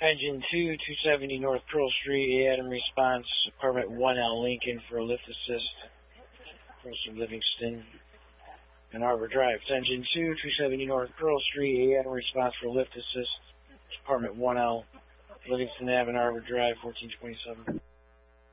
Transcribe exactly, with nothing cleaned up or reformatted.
Engine two, two seventy North Pearl Street, Adam response, apartment one L Lincoln for a lift assist. From Livingston and Arbor Drive. Engine two, two seventy North Pearl Street, Adam response for lift assist. Apartment one L, Livingston Avenue, Arbor Drive, fourteen twenty-seven.